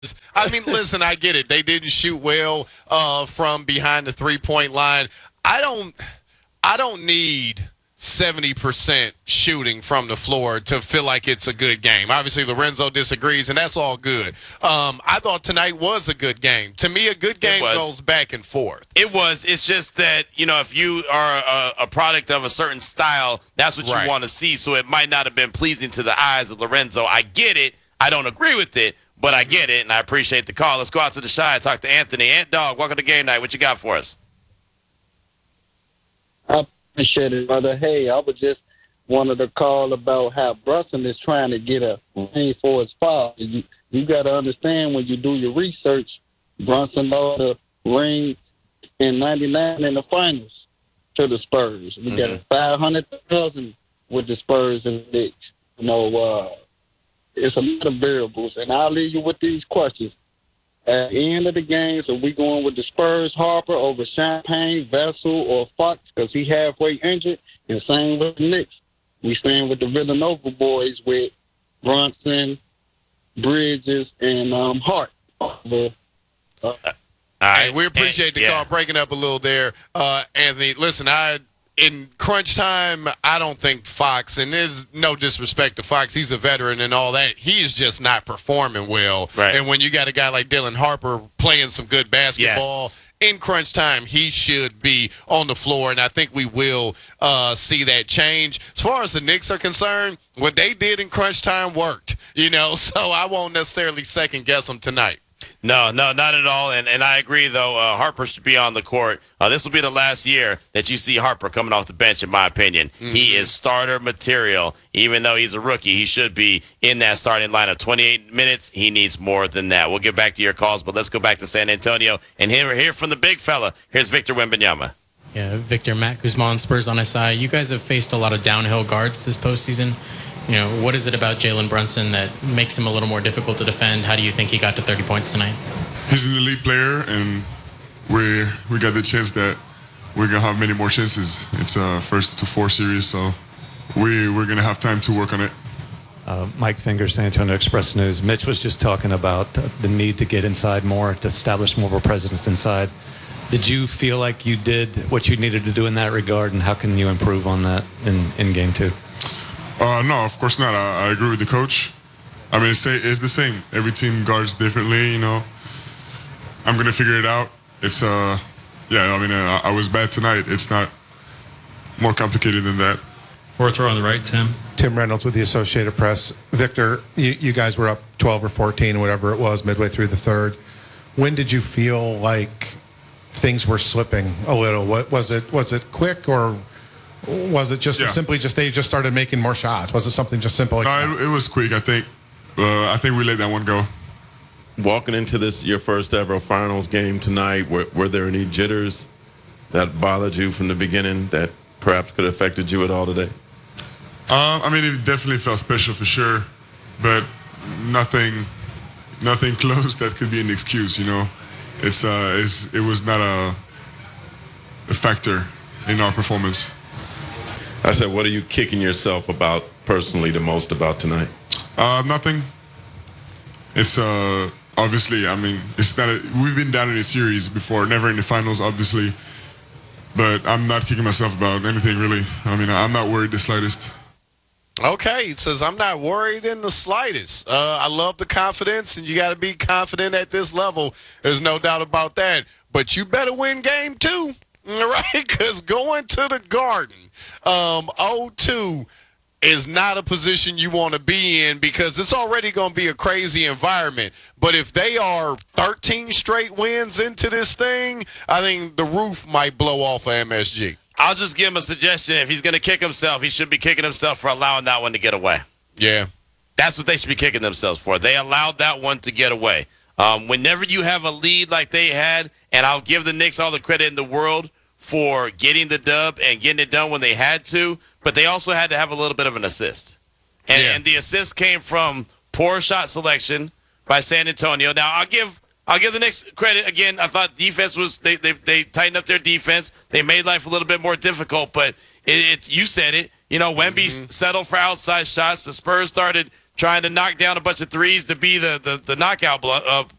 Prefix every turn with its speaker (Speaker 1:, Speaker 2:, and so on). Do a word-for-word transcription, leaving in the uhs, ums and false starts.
Speaker 1: I mean, listen, I get it. They didn't shoot well uh, from behind the three-point line. I don't, I don't need seventy percent shooting from the floor to feel like it's a good game. Obviously, Lorenzo disagrees, and that's all good. Um, I thought tonight was a good game. To me, a good game goes back and forth.
Speaker 2: It was. It's just that, you know, if you are a, a product of a certain style, that's what
Speaker 1: Right.
Speaker 2: you want to see. So it might not have been pleasing to the eyes of Lorenzo. I get it. I don't agree with it, but I get it, and I appreciate the call. Let's go out to the Shy and talk to Anthony. Ant Dog, welcome to Game Night. What you got for us?
Speaker 3: I appreciate it, brother. Hey, I was just wanted to call about how Brunson is trying to get a ring for his foul. You, you got to understand when you do your research, Brunson lost a ring in ninety-nine in the finals to the Spurs. We
Speaker 2: Mm-hmm.
Speaker 3: got five hundred thousand with the Spurs and the Knicks. You know, uh, it's a lot of variables, and I'll leave you with these questions. At the end of the game, so we going with the Spurs, Harper over Champagne, Vessel, or Fox because he halfway injured, and same with the Knicks. We staying with the Villanova boys with Brunson, Bridges, and um, Hart. The, uh,
Speaker 2: All right.
Speaker 1: Hey, we appreciate the
Speaker 2: Yeah.
Speaker 1: call, breaking up a little there, uh, Anthony. Listen, I in crunch time, I don't think Fox, and there's no disrespect to Fox, he's a veteran and all that. He's just not performing well.
Speaker 2: Right.
Speaker 1: And when you got a guy like Dylan Harper playing some good basketball,
Speaker 2: Yes.
Speaker 1: in crunch time, he should be on the floor, and I think we will uh, see that change. As far as the Knicks are concerned, what they did in crunch time worked, you know, so I won't necessarily second guess them tonight.
Speaker 2: No, no, not at all. And and I agree, though, uh, Harper should be on the court. Uh, this will be the last year that you see Harper coming off the bench, in my opinion. Mm-hmm. He is starter material. Even though he's a rookie, he should be in that starting lineup. twenty-eight minutes, he needs more than that. We'll get back to your calls, but let's go back to San Antonio and hear, hear from the big fella. Here's Victor Wembanyama.
Speaker 4: Yeah, Victor, Matt Guzman, Spurs on S I. You guys have faced a lot of downhill guards this postseason. You know, what is it about Jalen Brunson that makes him a little more difficult to defend? How do you think he got to thirty points tonight?
Speaker 5: He's an elite player, and we we got the chance that we're gonna have many more chances. It's a first to four series, so we we're gonna have time to work on it.
Speaker 6: Uh, Mike Finger, San Antonio Express News. Mitch was just talking about the need to get inside more, to establish more of a presence inside. Did you feel like you did what you needed to do in that regard, and how can you improve on that in, in game two?
Speaker 5: Uh, no, of course not. I, I agree with the coach. I mean, it's, it's the same. Every team guards differently, you know. I'm going to figure it out. It's, uh, yeah, I mean, uh, I was bad tonight. It's not more complicated than that.
Speaker 7: Fourth row on the right, Tim.
Speaker 8: Tim Reynolds with the Associated Press. Victor, you, you guys were up twelve or fourteen, whatever it was, midway through the third. When did you feel like things were slipping a little? What was it? Was it quick, or was it just
Speaker 5: Yeah.
Speaker 8: simply just they just started making more shots? Was it something just simple like that?
Speaker 5: No, it, it was quick, I think. Uh, I think we let that one go.
Speaker 9: Walking into this, your first ever finals game tonight, were, were there any jitters that bothered you from the beginning that perhaps could have affected you at all today?
Speaker 5: Um, I mean, it definitely felt special for sure, but nothing, nothing close that could be an excuse. You know, it's uh, it's, it was not a, a factor in our performance.
Speaker 9: I said, what are you kicking yourself about personally the most about tonight?
Speaker 5: Uh, nothing. It's uh, obviously, I mean, it's not. A, we've been down in a series before, never in the finals, obviously. But I'm not kicking myself about anything really. I mean, I'm not worried the slightest.
Speaker 1: Okay, he says, I'm not worried in the slightest. Uh, I love the confidence, and you got to be confident at this level. There's no doubt about that. But you better win game two, all right? Because going to the Garden, um, oh two is not a position you want to be in because it's already going to be a crazy environment. But if they are thirteen straight wins into this thing, I think the roof might blow off of M S G.
Speaker 2: I'll just give him a suggestion. If he's going to kick himself, he should be kicking himself for allowing that one to get away.
Speaker 1: Yeah.
Speaker 2: That's what they should be kicking themselves for. They allowed that one to get away. Um, whenever you have a lead like they had, and I'll give the Knicks all the credit in the world for getting the dub and getting it done when they had to, but they also had to have a little bit of an assist. And,
Speaker 1: Yeah.
Speaker 2: and the assist came from poor shot selection by San Antonio. Now, I'll give I'll give the Knicks credit. Again, I thought defense was they they, they tightened up their defense. They made life a little bit more difficult, but it, it's you said it. You know, Wemby
Speaker 1: Mm-hmm.
Speaker 2: settled for outside shots. The Spurs started trying to knock down a bunch of threes to be the the, the knockout blo- uh,